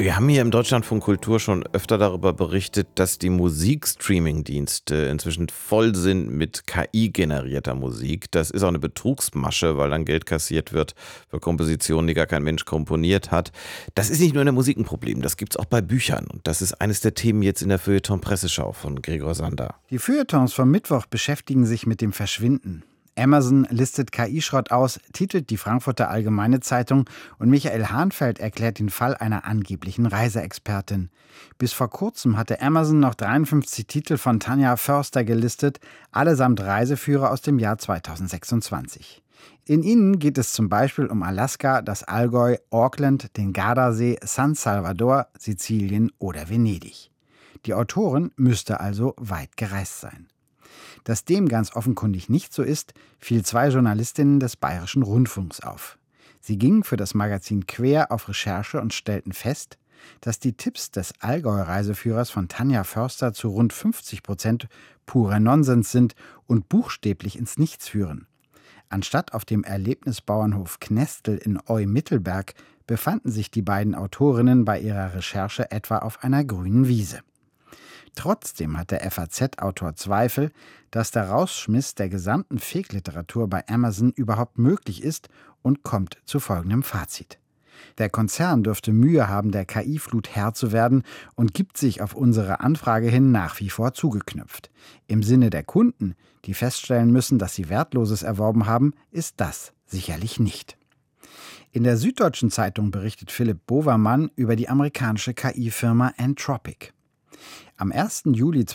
Wir haben hier im Deutschlandfunk Kultur schon öfter darüber berichtet, dass die Musikstreaming-Dienste inzwischen voll sind mit KI-generierter Musik. Das ist auch eine Betrugsmasche, weil dann Geld kassiert wird für Kompositionen, die gar kein Mensch komponiert hat. Das ist nicht nur in der Musik ein Problem, das gibt's auch bei Büchern. Und das ist eines der Themen jetzt in der Feuilleton-Presseschau von Gregor Sander. Die Feuilletons vom Mittwoch beschäftigen sich mit dem Verschwinden. Amazon listet KI-Schrott aus, titelt die Frankfurter Allgemeine Zeitung, und Michael Hahnfeld erklärt den Fall einer angeblichen Reiseexpertin. Bis vor kurzem hatte Amazon noch 53 Titel von Tanja Förster gelistet, allesamt Reiseführer aus dem Jahr 2026. In ihnen geht es zum Beispiel um Alaska, das Allgäu, Auckland, den Gardasee, San Salvador, Sizilien oder Venedig. Die Autorin müsste also weit gereist sein. Dass dem ganz offenkundig nicht so ist, fiel 2 Journalistinnen des Bayerischen Rundfunks auf. Sie gingen für das Magazin Quer auf Recherche und stellten fest, dass die Tipps des Allgäu-Reiseführers von Tanja Förster zu rund 50% purer Nonsens sind und buchstäblich ins Nichts führen. Anstatt auf dem Erlebnisbauernhof Knestel in Eu-Mittelberg befanden sich die beiden Autorinnen bei ihrer Recherche etwa auf einer grünen Wiese. Trotzdem hat der FAZ-Autor Zweifel, dass der Rausschmiss der gesamten Fake-Literatur bei Amazon überhaupt möglich ist, und kommt zu folgendem Fazit. Der Konzern dürfte Mühe haben, der KI-Flut Herr zu werden, und gibt sich auf unsere Anfrage hin nach wie vor zugeknüpft. Im Sinne der Kunden, die feststellen müssen, dass sie Wertloses erworben haben, ist das sicherlich nicht. In der Süddeutschen Zeitung berichtet Philipp Bovermann über die amerikanische KI-Firma Anthropic. Am 1. Juli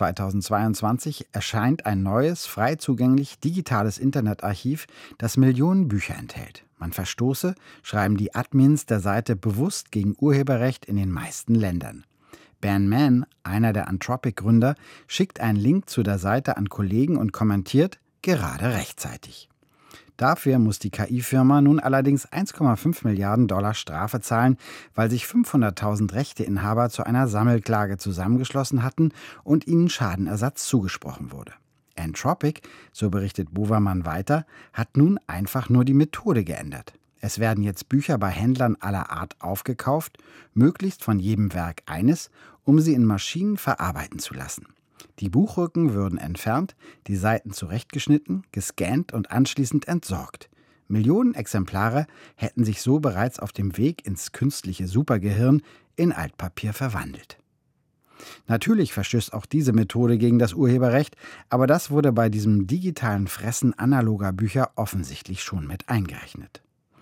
2022 erscheint ein neues, frei zugänglich digitales Internetarchiv, das Millionen Bücher enthält. Man verstoße, schreiben die Admins der Seite bewusst gegen Urheberrecht in den meisten Ländern. Ben Mann, einer der Anthropic-Gründer, schickt einen Link zu der Seite an Kollegen und kommentiert: gerade rechtzeitig. Dafür muss die KI-Firma nun allerdings 1,5 Milliarden Dollar Strafe zahlen, weil sich 500.000 Rechteinhaber zu einer Sammelklage zusammengeschlossen hatten und ihnen Schadenersatz zugesprochen wurde. Anthropic, so berichtet Bovermann weiter, hat nun einfach nur die Methode geändert. Es werden jetzt Bücher bei Händlern aller Art aufgekauft, möglichst von jedem Werk eines, um sie in Maschinen verarbeiten zu lassen. Die Buchrücken würden entfernt, die Seiten zurechtgeschnitten, gescannt und anschließend entsorgt. Millionen Exemplare hätten sich so bereits auf dem Weg ins künstliche Supergehirn in Altpapier verwandelt. Natürlich verstößt auch diese Methode gegen das Urheberrecht, aber das wurde bei diesem digitalen Fressen analoger Bücher offensichtlich schon mit eingerechnet.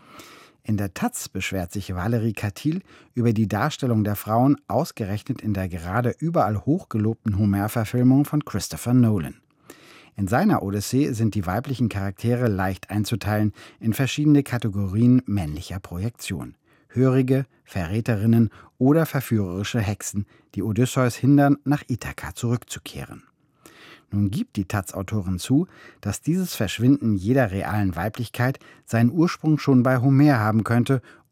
In der Taz beschwert sich Valerie Katil über die Darstellung der Frauen, ausgerechnet in der gerade überall hochgelobten Homer-Verfilmung von Christopher Nolan. In seiner Odyssee sind die weiblichen Charaktere leicht einzuteilen in verschiedene Kategorien männlicher Projektion. Hörige, Verräterinnen oder verführerische Hexen, die Odysseus hindern, nach Ithaka zurückzukehren. Nun gibt die Taz-Autorin zu, dass dieses Verschwinden jeder realen Weiblichkeit seinen Ursprung schon bei Homer haben könnte